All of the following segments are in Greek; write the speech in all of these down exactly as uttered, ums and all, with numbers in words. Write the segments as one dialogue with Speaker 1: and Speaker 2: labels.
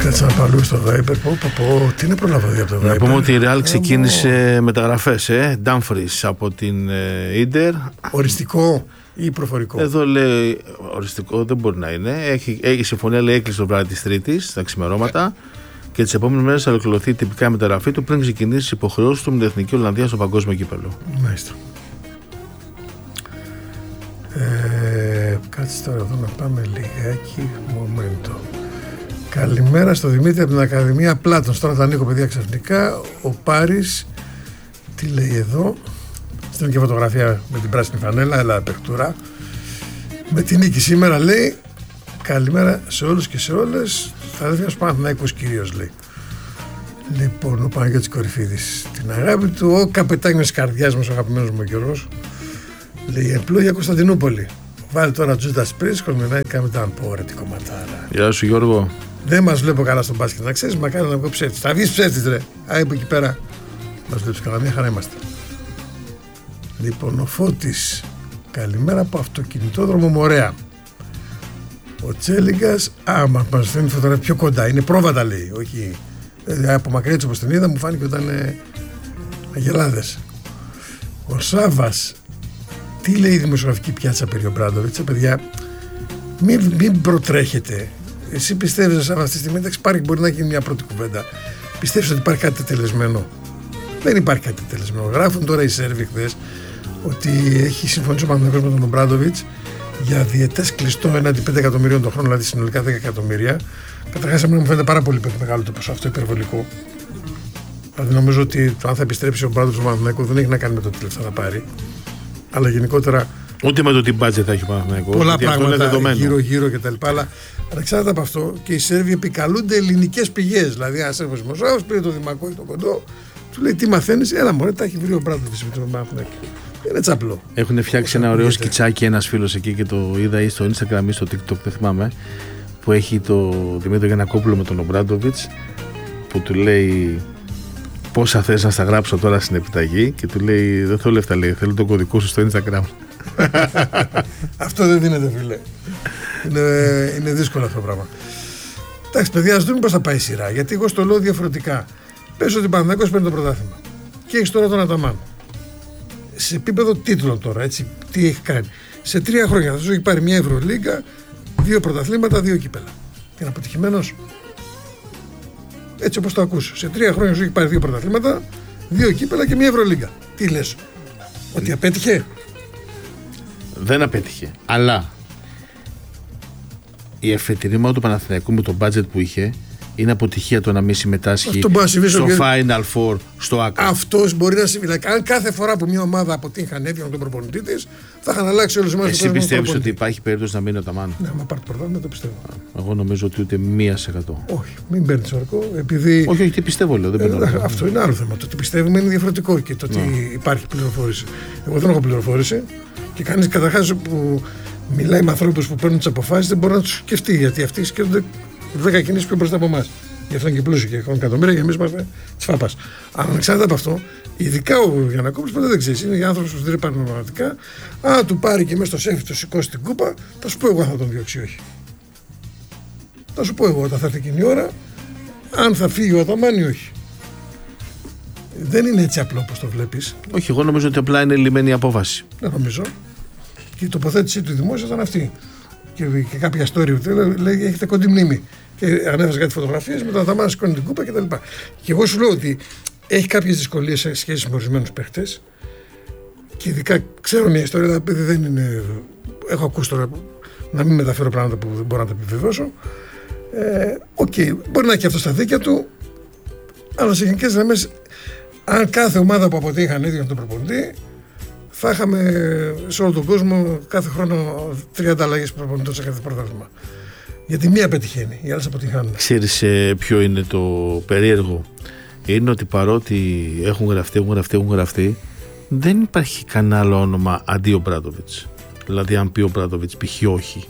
Speaker 1: Κάτσε να πάω λίγο στο Viper. Πω, πω, πω. Τι είναι προλάβα από το Viper.
Speaker 2: Να πούμε ότι η Real ξεκίνησε μεταγραφές. Ε. Dumfries από την Ίντερ.
Speaker 1: Οριστικό ή προφορικό?
Speaker 2: Εδώ λέει οριστικό, δεν μπορεί να είναι. Έχει, έχει συμφωνία, λέει, έκλεισε το βράδυ της Τρίτης, τα ξημερώματα. Και τις επόμενες μέρες θα ολοκληρωθεί τυπικά η μεταγραφή του πριν ξεκινήσει τις υποχρεώσεις του με την Εθνική Ολλανδία στο Παγκόσμιο Κύπελλο.
Speaker 1: Μάλιστα. Ε, κάτσε τώρα εδώ να πάμε λιγάκι. Μομέντο. Καλημέρα στο Δημήτρη από την Ακαδημία Πλάτων. Τώρα θα ανοίγω, παιδιά, ξαφνικά. Ο Πάρης, τι λέει εδώ? Στέλνει και φωτογραφία με την πράσινη φανέλα, έλα παιχτούρα. Με την νίκη σήμερα, λέει. Καλημέρα σε όλους και σε όλες. Θα αδερφιά σου Παναθηναϊκός κυρίως, λέει. Λοιπόν, ο Παναγιώτης Κορυφίδης. Την αγάπη του, ο καπετάνιος της καρδιάς μας, ο αγαπημένος μου ο Γιώργος. Λέει, εμπλόγια Κωνσταντινούπολη. Βάλει τώρα Τζούντας Πρίσκος, μιλάει και κάμε τα αμπόρε, τι κομματάρα.
Speaker 2: Γεια σου, Γιώργο.
Speaker 1: Δεν μας βλέπω καλά στον μπάσκετ, να ξέρεις, μα κάνει να βγω ψεύτης. Θα βγεις ψεύτης, ρε. Α, από εκεί πέρα μας βλέπεις καλά, μια χαρά είμαστε. Λοιπόν, ο Φώτης. Καλημέρα από αυτοκινητόδρομο Μορέα. Ο Τσέλιγκας, άμα μας φαίνεται φωτογραφία πιο κοντά, είναι πρόβατα, λέει, όχι. Δηλαδή, από μακριά έτσι όπως την είδα, μου φάνηκε ότι ήταν αγελάδες. Ο Σάβας. Τι λέει η δημοσιογραφική πιάτσα περί ο Μπράντοβιτς? Παιδιά, μην, μην προτρέχετε. Εσύ πιστεύεις, Σάβα, αυτή τη στιγμή, εντάξει, υπάρχει, μπορεί να γίνει μια πρώτη κουβέντα. Πιστεύεις ότι υπάρχει κάτι τελεσμένο? Δεν υπάρχει κάτι τελεσμένο. Γράφουν τώρα οι Σέρβοι χθες ότι έχει συμφωνήσει ο Παναθηναϊκός με τον Μπράντοβιτς για διετές κλειστό έναντι πέντε εκατομμυρίων το χρόνο, δηλαδή συνολικά δέκα εκατομμύρια. Καταρχάς, εμένα μου φαίνεται πάρα πολύ μεγάλο το ποσό αυτό, υπερβολικό. Δηλαδή, νομίζω ότι το αν θα επιστρέψει ο Μπράντοβιτς στο Παναθηναϊκό δεν έχει να κάνει με το τι λεφτά θα πάρει. Αλλά γενικότερα.
Speaker 2: Ούτε με το τι μπάτζετ θα έχει ο Παναθηναϊκός.
Speaker 1: Πολλά πράγματα γύρω-γύρω κτλ. Αλλά ανεξάρτητα από αυτό, και οι Σέρβοι επικαλούνται ελληνικές πηγές. Δηλαδή, ένα Σέρβος δημοσιογράφος πήρε το Δημακό ή το Κοντό, του λέει: τι μαθαίνεις? Έλα, μωρέ, τα έχει βρει ο Μπράντοβιτς με τον Παναθηναϊκό. Είναι τσαπλό.
Speaker 2: Έχουν φτιάξει ένα ωραίο σκιτσάκι ένας φίλος εκεί και το είδα ή στο Instagram ή στο TikTok, δεν θυμάμαι. Που έχει το Δημήτρη Γιαννακόπουλο με τον Μπράντοβιτς που του λέει: πόσα θες να στα γράψω τώρα στην επιταγή? Και του λέει: δεν θέλω λεφτά, λέει, θέλω τον κωδικό σου στο Instagram.
Speaker 1: Αυτό δεν δίνεται, φίλε. Είναι, είναι δύσκολο αυτό το πράγμα. Εντάξει, παιδιά, ας δούμε πώς θα πάει η σειρά. Γιατί εγώ στο λέω διαφορετικά. Πες ότι ο Παναθηναϊκός παίρνει το πρωτάθλημα και έχεις τώρα τον Αταμάν. Σε επίπεδο τίτλων τώρα, έτσι, τι έχει κάνει? Σε τρία χρόνια θα σου έχει πάρει μια Ευρωλίγκα, δύο πρωταθλήματα, δύο κύπελα. Είναι αποτυχημένος? Έτσι όπως το ακούς. Σε τρία χρόνια σου έχει πάρει δύο πρωταθλήματα, δύο κύπελα και μια Ευρωλίγκα. Τι λες? Ότι απέτυχε?
Speaker 2: Δεν απέτυχε. Αλλά η εφετηρήμα του Παναθηναϊκού με το budget που είχε είναι αποτυχία το να μην συμμετάσχει στο και... Final Four, στο ΑΚΑ.
Speaker 1: Αυτός μπορεί να συμβεί. Αν κάθε φορά που μια ομάδα αποτύχανε έβγαινε τον προπονητή της, θα είχαν αλλάξει όλους εμάς.
Speaker 2: Εσύ πιστεύεις ότι υπάρχει περίπτωση να μείνει ο Αταμάν?
Speaker 1: Ναι, μα πάρει το πρωτάθλημα, το πιστεύω.
Speaker 2: Εγώ νομίζω ότι ούτε μία σε εκατό.
Speaker 1: Όχι, μην παίρνει ορκό. Επειδή...
Speaker 2: Όχι, όχι, τι πιστεύω, λέω. Δεν
Speaker 1: ε, ε, αυτό είναι άλλο θέμα. Το ότι πιστεύουμε είναι διαφορετικό και το ότι ναι. υπάρχει πληροφόρηση. Εγώ δεν έχω πληροφόρηση και κανείς καταρχάς που μιλάει με ανθρώπους που παίρνουν τις αποφάσεις δεν μπορεί να τους σκεφτεί, γιατί αυτοί σκέφτονται δέκα κινήσεις πιο μπροστά από εμάς. Γι' αυτό είναι και πλούσιοι και έχουν εκατομμύρια και εμείς είμαστε της φάπας. Αλλά ανεξάρτητα από αυτό, ειδικά ο Γιαννακόπουλος ποτέ δεν ξέρει. Είναι για άνθρωπος που δεν πάρει πραγματικά. Αν του πάρει και μέσα στο σέφι του σηκώσει την κούπα, θα σου πω εγώ αν θα τον διώξει ή όχι. Θα σου πω εγώ όταν θα έρθει εκείνη η ώρα, αν θα φύγει ο Αταμάν ή όχι. Δεν είναι έτσι απλό όπως το βλέπεις.
Speaker 2: Όχι, εγώ νομίζω ότι απλά είναι λυμμένη η απόφαση.
Speaker 1: Δεν νομίζω. Και η τοποθέτησή του δημόσια ήταν αυτή. Και, και κάποια story που λέει: έχετε κοντή μνήμη. Και ανέβαζε κάτι φωτογραφίες με τον Αταμάν, σηκώνει την κούπα κτλ. Και εγώ σου λέω ότι έχει κάποιες δυσκολίες σε σχέση με ορισμένους παίχτες. Και ειδικά ξέρω μια ιστορία, επειδή δεν είναι. Έχω ακούσει τώρα να μην μεταφέρω πράγματα που δεν μπορώ να τα επιβεβαιώσω. Οκ, ε, okay, μπορεί να έχει αυτό στα δίκια του, αλλά σε γενικές γραμμές, αν κάθε ομάδα που αποτύχαν ίδιο τον προπονητή, θα είχαμε σε όλο τον κόσμο κάθε χρόνο τριάντα αλλαγές προπονητών σε κάθε πρωτάθλημα. Γιατί μία πετυχαίνει, οι άλλες αποτυχάνουν.
Speaker 2: Ξέρεις ε, ποιο είναι το περίεργο? Είναι ότι παρότι έχουν γραφτεί, έχουν γραφτεί, έχουν γραφτεί, δεν υπάρχει κανένα άλλο όνομα αντί ο Μπράντοβιτς. Δηλαδή, αν πει ο Μπράντοβιτς, π.χ. όχι.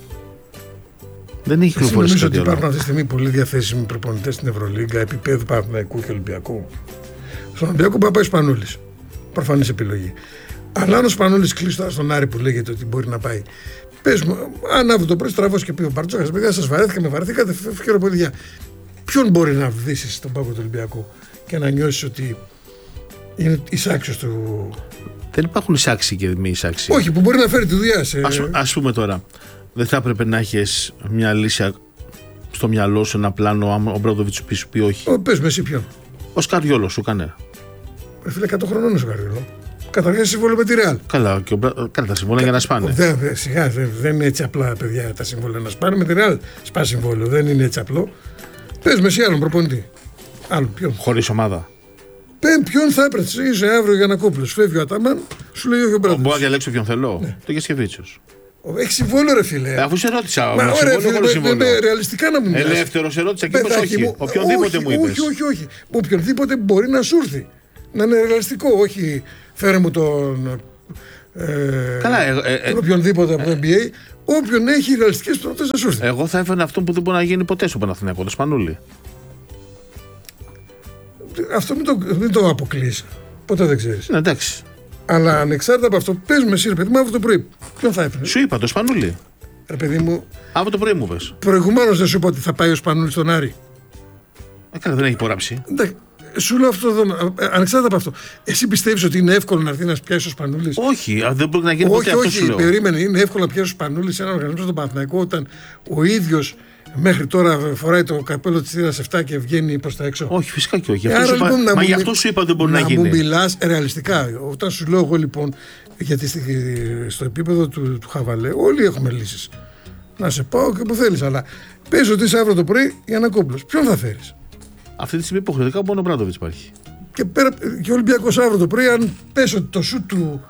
Speaker 2: Δεν έχει κυκλοφορήσει κάτι άλλο. Νομίζω ότι
Speaker 1: υπάρχουν αυτή τη στιγμή πολύ διαθέσιμοι προπονητές στην Ευρωλίγκα επίπεδου Παναθηναϊκού και Ολυμπιακού. Στον Ολυμπιακό μπορεί να πάει ο Σπανούλης. Προφανής επιλογή. Αλλά αν ο Σπανούλης κλείσει τώρα στον Άρη που λέγεται ότι μπορεί να πάει, πες μου, αν αύριο το πρωί στραβώσει και πει ο Μπαρτζόκας, παιδιά, σας βαρέθηκα, με βαρεθήκατε, χαίρομαι πολύ. ποιον μπορεί να βδίσεις στον πάγκο του Ολυμπιακού και να νιώσεις ότι είναι εισάξιος του.
Speaker 2: Δεν υπάρχουν εισάξιοι και μη εισάξιοι.
Speaker 1: Όχι, που μπορεί να φέρει τη δουλειά σε.
Speaker 2: Ας, ας πούμε τώρα, δεν θα έπρεπε να έχεις μια λύση στο μυαλό σου, ένα πλάνο, άμα ο Μπράντοβιτς πει σου πει όχι.
Speaker 1: Ο, πες με εσύ ποιον.
Speaker 2: Ο Σκαριόλο σου κανένα.
Speaker 1: Ρε φίλε, εκατό χρονών είναι ο Σκαριόλο. Καταρχάς συμβόλαιο με τη Ρεάλ.
Speaker 2: Καλά, και ο Μπρα... Καλά, τα συμβόλαια για να σπάνε.
Speaker 1: Δεν, σιγά, δεν, δεν είναι έτσι απλά, παιδιά, τα συμβόλαια να σπάνε. Με τη Ρεάλ σπά συμβόλαιο, δεν είναι έτσι απλό. Πες με εσύ άλλον προπονητή. Άλλον, ποιον.
Speaker 2: Χωρίς ομάδα.
Speaker 1: Πε, ποιον θα έπρεπε. Είσαι αύριο για να κόπλος. Φεύγει ο Αταμάν, σου λέει όχι ο Μπράντοβιτς.
Speaker 2: Μπορώ να διαλέξω ποιον θέλω. Ναι. Το Γεσκεβίτσιος.
Speaker 1: Έχει συμβόλαιο, ρε φίλε.
Speaker 2: Ε, αφού σε ρώτησα.
Speaker 1: Μα ωραία, φίλε, με, ρεαλιστικά να μου μιλάς.
Speaker 2: Ελεύθερο, σε ρώτησα και είπες όχι. Μου, οποιονδήποτε
Speaker 1: όχι,
Speaker 2: μου είπες.
Speaker 1: Όχι, όχι, όχι. Οποιονδήποτε μπορεί να σου έρθει. Να είναι ρεαλιστικό, όχι φέρε μου τον. Ε,
Speaker 2: Καλά, ε, ε, ε,
Speaker 1: τον οποιονδήποτε από το εν μπι έι. Όποιον έχει ρεαλιστικές πιθανότητες να σου έρθει.
Speaker 2: Εγώ θα έφερα αυτό που δεν μπορεί να γίνει ποτέ στο Παναθηναϊκό, το Σπανούλι.
Speaker 1: Αυτό μην το, μην το αποκλείσει. Ποτέ δεν ξέρεις.
Speaker 2: Ναι, εντάξει.
Speaker 1: Αλλά ανεξάρτητα από αυτό, πες με εσύ, ρε παιδί μου, αύριο το πρωί. Ποιον θα έφερε.
Speaker 2: Σου είπα το Σπανούλι.
Speaker 1: Ρε παιδί μου.
Speaker 2: Αύριο το πρωί μου πες.
Speaker 1: Προηγουμένως δεν σου είπα ότι θα πάει ο Σπανούλης στον Άρη.
Speaker 2: Ε, καλά, δεν έχει υπογράψει.
Speaker 1: Εντάξει. Σου λέω αυτό εδώ, ανεξάρτητα από αυτό. Εσύ πιστεύεις ότι είναι εύκολο να έρθει να πιάσει ο Σπανούλης?
Speaker 2: Όχι, δεν μπορεί να γίνει
Speaker 1: όχι,
Speaker 2: ποτέ αυτό.
Speaker 1: Όχι, όχι, περίμενε. Είναι εύκολο να πιάσει ο Σπανούλης σε έναν οργανισμό στον Παναθηναϊκό όταν ο ίδιος μέχρι τώρα φοράει το καπέλο της θύρας επτά και βγαίνει προς τα έξω?
Speaker 2: Όχι, φυσικά και όχι. Αυτό είπα, λοιπόν, μα γι' αυτό σου είπα δεν μπορεί να, να γίνει.
Speaker 1: Να μου μιλάς ρεαλιστικά. Όταν σου λέω εγώ λοιπόν, γιατί στο επίπεδο του, του Χαβαλέ, όλοι έχουμε λύσεις. Να σε πάω και που θέλεις, αλλά πες ότι είσαι αύριο το πρωί για να κόμπλος. Ποιον θα φέρεις?
Speaker 2: Αυτή τη στιγμή υποχρεωτικά μόνο ο Μπράντοβιτς υπάρχει.
Speaker 1: Και, πέρα, και ο Ολυμπιακός αύριο το πρωί, αν πες ότι το σουτ του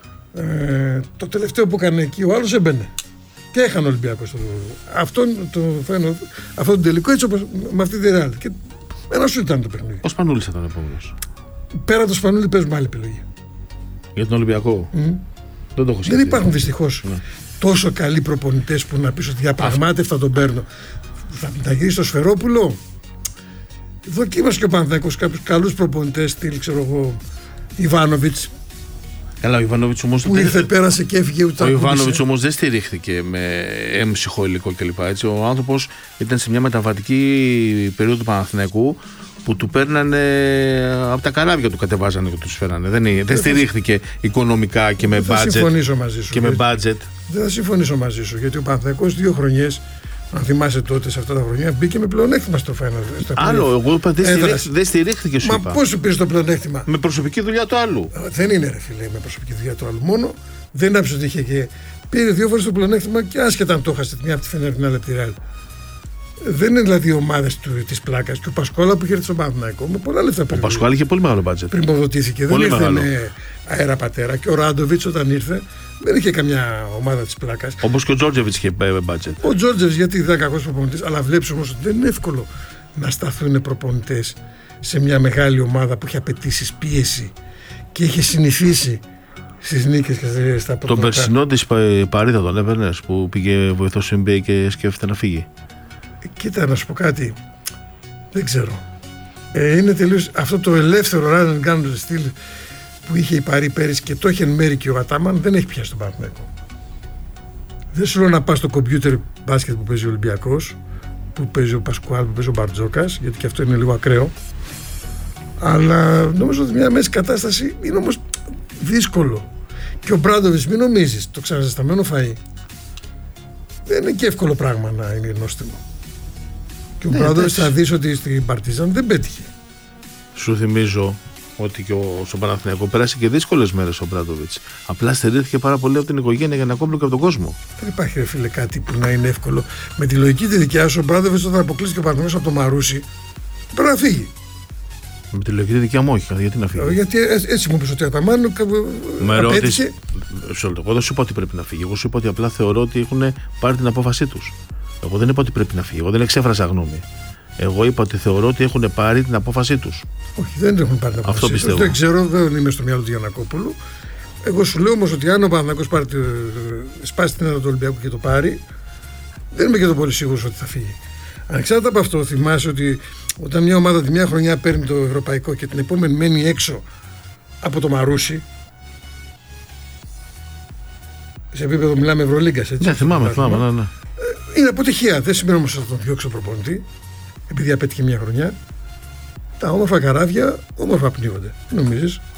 Speaker 1: ε, το τελευταίο που έκανε εκεί ο άλλος έμπαινε. Και έχανε ο Ολυμπιακός το, αυτόν το φαίνω, αυτόν τον τελικό έτσι όπως με αυτή τη Ρεάλ. Και ένα σου ήταν το παιχνίδι.
Speaker 2: Ο Σπανούλης θα ήταν επόμενος.
Speaker 1: Πέρα το Σπανούλη παίζουμε άλλη επιλογή.
Speaker 2: Για τον Ολυμπιακό. Mm. Δεν το έχω σκεφτεί.
Speaker 1: Δεν υπάρχουν δυστυχώς ναι. τόσο καλοί προπονητές που να πεις ότι διαπραγμάτευτα τον παίρνω. Θα, θα γυρίσει στο Σφερόπουλο. Δοκίμασε και ο Παναθηναϊκός κάποιους καλούς προπονητές, στυλ ξέρω εγώ, Ιβάνοβιτς.
Speaker 2: Καλά, ο Ιβάνοβιτς όμως.
Speaker 1: Που ήρθε, δεν... πέρασε και έφυγε ούτε.
Speaker 2: Ο Ιβάνοβιτς όμως δεν στηρίχθηκε με έμψυχο υλικό κλπ. Έτσι. Ο άνθρωπος ήταν σε μια μεταβατική περίοδο του Παναθηναϊκού που του παίρνανε από τα καράβια του, κατεβάζανε και του φέρανε. Δεν, δεν, δεν στηρίχθηκε οικονομικά και με budget.
Speaker 1: Δεν θα συμφωνήσω μαζί σου.
Speaker 2: Και με budget.
Speaker 1: Δεν θα συμφωνήσω μαζί σου γιατί ο Παναθηναϊκός δύο χρονιές. Αν θυμάσαι τότε σε αυτά τα χρόνια, μπήκε με πλεονέκτημα στο Final.
Speaker 2: Άλλο, εγώ είπα δεν στηρίχθηκε σου.
Speaker 1: Μα πώς σου πήρε το πλεονέκτημα?
Speaker 2: Με προσωπική δουλειά του άλλου.
Speaker 1: Δεν είναι ρε φίλε, με προσωπική δουλειά του άλλου. Μόνο δεν άφησε ότι είχε και. Πήρε δύο φορές το πλεονέκτημα και άσχετα αν το έχασε μια από τη Φενέρ, την άλλη από τη Ρεάλ. Δεν είναι δηλαδή οι ομάδες τη πλάκα. Και ο Πασκόλα που είχε έρθει στον Παναθηναϊκό με πολλά λεφτά πριν.
Speaker 2: Ο Πασκόλα είχε πολύ μεγάλο μπάτζετ.
Speaker 1: Πρημοδοτήθηκε. Δεν ήρθε με αέρα πατέρα. Και ο Ράντοβιτς όταν ήρθε δεν είχε καμιά ομάδα της πλάκας.
Speaker 2: Όπως και ο Τζόρτζεβιτς είχε μπάτζετ.
Speaker 1: Ο Τζόρτζεβιτς γιατί δεν είναι κακός προπονητής, αλλά βλέπεις όμως ότι δεν είναι εύκολο να σταθούν προπονητές σε μια μεγάλη ομάδα που έχει απαιτήσεις, πίεση και έχει συνηθίσει στις νίκες και στα πρωτοβουλία.
Speaker 2: Τον περσινό της Παρίδα τον έπαιρνες που πήγε βοηθός N B A και σκέφτεται να φύγει.
Speaker 1: Κοίτα να σου πω κάτι, δεν ξέρω. Ε, είναι τελείως αυτό το ελεύθερο run and gun στυλ που είχε η Παρί πέρυσι και το είχε εν μέρει και ο Ατάμαν, δεν έχει πιάσει τον Παναθηναϊκό. Δεν σου λέω να πας στο κομπιούτερ μπάσκετ που παίζει ο Ολυμπιακός, που παίζει ο Πασκουάλ, που παίζει ο Μπαρτζόκας, γιατί και αυτό είναι λίγο ακραίο. Αλλά νομίζω ότι μια μέση κατάσταση είναι όμως δύσκολο. Και ο Μπράντοβιτς, μην νομίζεις, το ξαναζεσταμένο φαΐ δεν είναι και εύκολο πράγμα να είναι νόστιμο. Και ο ναι, Μπράντοβιτς θα δεις ότι στην Παρτίζαν δεν πέτυχε.
Speaker 2: Σου θυμίζω ότι και ο, στον Παναθηναϊκό πέρασε και δύσκολες μέρες ο Μπράντοβιτς. Απλά στερήθηκε πάρα πολύ από την οικογένεια για να κόμπλο και από τον κόσμο. Δεν
Speaker 1: υπάρχει, ρε φίλε, κάτι που να είναι εύκολο. Με τη λογική τη δικιά σου, ο Μπράντοβιτς όταν αποκλείστηκε ο Παναθηναϊκός από το Μαρούσι, πρέπει να φύγει.
Speaker 2: Με τη λογική τη δικιά μου, όχι. Γιατί να φύγει?
Speaker 1: Γιατί έτσι μου είπες ότι ο Αταμάν απέτυχε.
Speaker 2: Εγώ δεν σου είπα ότι πρέπει να φύγει. Εγώ σου είπα ότι απλά θεωρώ ότι έχουν πάρει την απόφασή τους. Εγώ δεν είπα ότι πρέπει να φύγει. Εγώ δεν εξέφρασα γνώμη. Εγώ είπα ότι θεωρώ ότι έχουν πάρει την απόφασή τους.
Speaker 1: Όχι, δεν έχουν πάρει την απόφασή τους.
Speaker 2: Αυτό πιστεύω.
Speaker 1: Δεν ξέρω, δεν είμαι στο μυαλό του Γιαννακόπουλου. Εγώ σου λέω όμως ότι αν ο Παναθηναϊκός σπάσει την έδρα του Ολυμπιακού και το πάρει, δεν είμαι και το πολύ σίγουρος ότι θα φύγει. Ανεξάρτητα από αυτό, θυμάσαι ότι όταν μια ομάδα τη μια χρονιά παίρνει το ευρωπαϊκό και την επόμενη μένει έξω από το Μαρούσι. Σε επίπεδο μιλάμε Ευρωλίγκας, έτσι.
Speaker 2: Ναι, θυμάμαι, θυμάμαι, ναι, ναι.
Speaker 1: Είναι αποτυχία. Δεν σημαίνει όμως ότι θα τον διώξει ο προπονητή. επειδή απέτυχε μια χρονιά, τα όμορφα καράβια όμορφα πνίγονται. Νομίζεις?